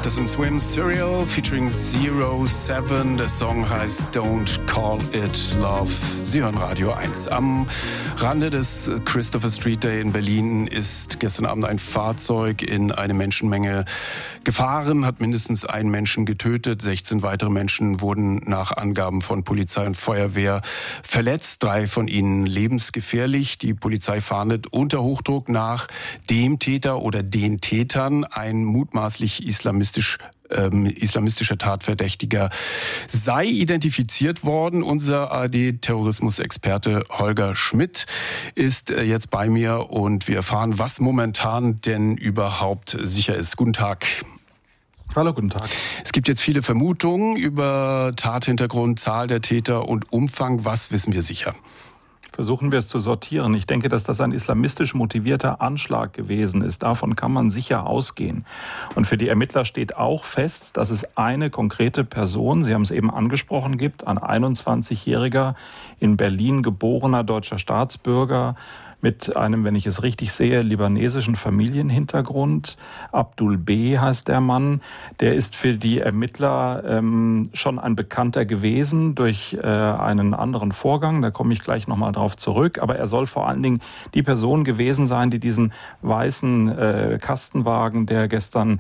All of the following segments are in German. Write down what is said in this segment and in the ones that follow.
Das sind Swim Serial featuring 07. Der Song heißt Don't Call It Love. Sie hören Radio 1. Am Rande des Christopher Street Day in Berlin ist gestern Abend ein Fahrzeug in eine Menschenmenge gefahren, hat mindestens einen Menschen getötet. 16 weitere Menschen wurden nach Angaben von Polizei und Feuerwehr verletzt. 3 von ihnen lebensgefährlich. Die Polizei fahndet unter Hochdruck nach dem Täter oder den Tätern. Ein mutmaßlich islamistischer Tatverdächtiger sei identifiziert worden. Unser ARD-Terrorismusexperte Holger Schmidt ist jetzt bei mir und wir erfahren, was momentan denn überhaupt sicher ist. Guten Tag. Hallo, guten Tag. Es gibt jetzt viele Vermutungen über Tathintergrund, Zahl der Täter und Umfang. Was wissen wir sicher? Versuchen wir es zu sortieren. Ich denke, dass das ein islamistisch motivierter Anschlag gewesen ist. Davon kann man sicher ausgehen. Und für die Ermittler steht auch fest, dass es eine konkrete Person, Sie haben es eben angesprochen, gibt, ein 21-jähriger in Berlin geborener deutscher Staatsbürger, mit einem, wenn ich es richtig sehe, libanesischen Familienhintergrund. Abdul B. heißt der Mann. Der ist für die Ermittler schon ein Bekannter gewesen durch einen anderen Vorgang. Da komme ich gleich nochmal drauf zurück. Aber er soll vor allen Dingen die Person gewesen sein, die diesen weißen Kastenwagen, der gestern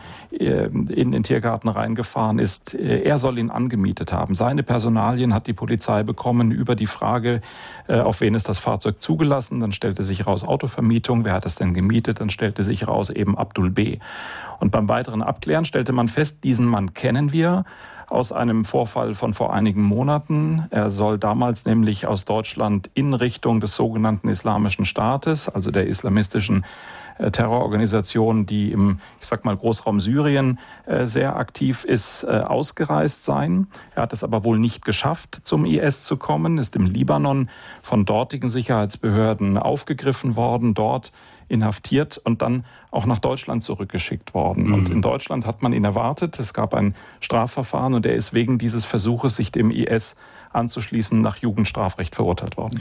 in den Tiergarten reingefahren ist, er soll ihn angemietet haben. Seine Personalien hat die Polizei bekommen über die Frage, auf wen ist das Fahrzeug zugelassen. Dann stellte sich raus Autovermietung, wer hat es denn gemietet, dann stellte sich raus eben Abdul B. Und beim weiteren Abklären stellte man fest, diesen Mann kennen wir aus einem Vorfall von vor einigen Monaten. Er soll damals nämlich aus Deutschland in Richtung des sogenannten Islamischen Staates, also der islamistischen Terrororganisation, die im, Großraum Syrien sehr aktiv ist, ausgereist sein. Er hat es aber wohl nicht geschafft, zum IS zu kommen, ist im Libanon von dortigen Sicherheitsbehörden aufgegriffen worden, dort inhaftiert und dann auch nach Deutschland zurückgeschickt worden. Und in Deutschland hat man ihn erwartet. Es gab ein Strafverfahren und er ist wegen dieses Versuches, sich dem IS anzuschließen, nach Jugendstrafrecht verurteilt worden.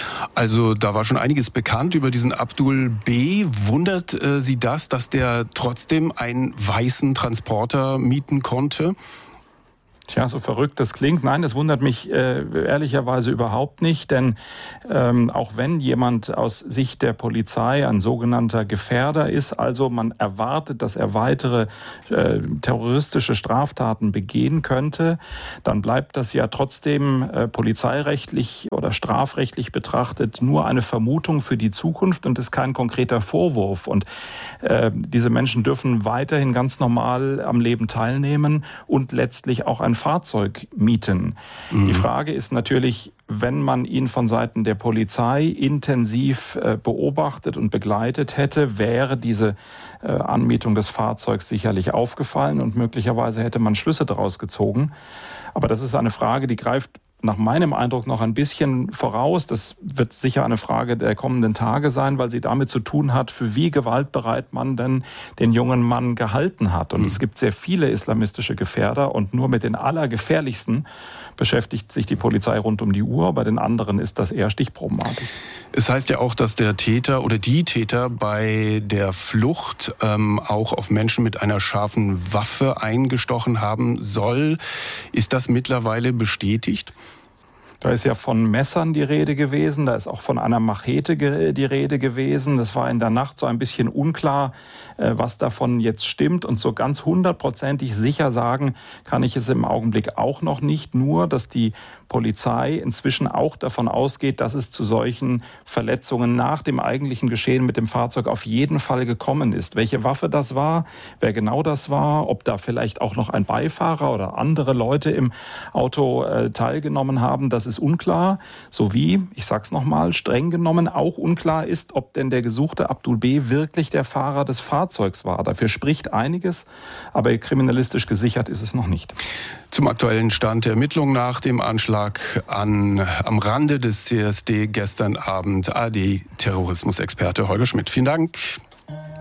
Also da war schon einiges bekannt über diesen Abdul B. Wundert Sie das, dass der trotzdem einen weißen Transporter mieten konnte? Tja, so verrückt das klingt. Nein, das wundert mich ehrlicherweise überhaupt nicht, denn auch wenn jemand aus Sicht der Polizei ein sogenannter Gefährder ist, also man erwartet, dass er weitere terroristische Straftaten begehen könnte, dann bleibt das ja trotzdem polizeirechtlich oder strafrechtlich betrachtet nur eine Vermutung für die Zukunft und ist kein konkreter Vorwurf. Und diese Menschen dürfen weiterhin ganz normal am Leben teilnehmen und letztlich auch ein Fahrzeug mieten. Die Frage ist natürlich, wenn man ihn von Seiten der Polizei intensiv beobachtet und begleitet hätte, wäre diese Anmietung des Fahrzeugs sicherlich aufgefallen und möglicherweise hätte man Schlüsse daraus gezogen. Aber das ist eine Frage, die greift nach meinem Eindruck noch ein bisschen voraus. Das wird sicher eine Frage der kommenden Tage sein, weil sie damit zu tun hat, für wie gewaltbereit man denn den jungen Mann gehalten hat. Und es gibt sehr viele islamistische Gefährder und nur mit den allergefährlichsten beschäftigt sich die Polizei rund um die Uhr. Bei den anderen ist das eher stichprobenartig. Es heißt ja auch, dass der Täter oder die Täter bei der Flucht auch auf Menschen mit einer scharfen Waffe eingestochen haben soll. Ist das mittlerweile bestätigt? Da ist ja von Messern die Rede gewesen, da ist auch von einer Machete die Rede gewesen. Das war in der Nacht so ein bisschen unklar, was davon jetzt stimmt. Und so ganz hundertprozentig sicher sagen kann ich es im Augenblick auch noch nicht. Nur, dass die Polizei inzwischen auch davon ausgeht, dass es zu solchen Verletzungen nach dem eigentlichen Geschehen mit dem Fahrzeug auf jeden Fall gekommen ist. Welche Waffe das war, wer genau das war, ob da vielleicht auch noch ein Beifahrer oder andere Leute im Auto teilgenommen haben, das ist unklar. Sowie, ich sag's nochmal, streng genommen auch unklar ist, ob denn der gesuchte Abdul B. wirklich der Fahrer des Fahrzeugs war. Dafür spricht einiges, aber kriminalistisch gesichert ist es noch nicht. Zum aktuellen Stand der Ermittlungen nach dem Anschlag am Rande des CSD gestern Abend ARD-Terrorismusexperte Holger Schmidt. Vielen Dank.